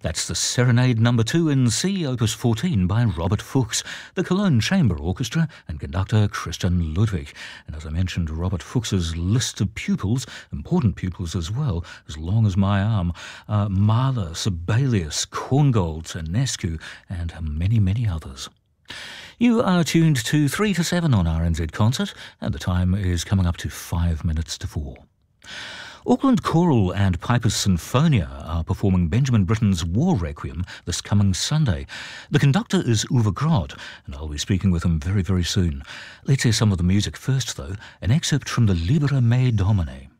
That's the Serenade No. 2 in C, Opus 14 by Robert Fuchs, the Cologne Chamber Orchestra and conductor Christian Ludwig. And as I mentioned, Robert Fuchs's list of pupils, important pupils as well, as long as my arm, Mahler, Sibelius, Korngold, Enescu, and many, many others. You are tuned to 3 to 7 on RNZ Concert, and the time is coming up to 5 minutes to 4. Auckland Choral and Pipers Sinfonia are performing Benjamin Britten's War Requiem this coming Sunday. The conductor is Uwe Grodd, and I'll be speaking with him very, very soon. Let's hear some of the music first, though, an excerpt from the Libera Me Domine.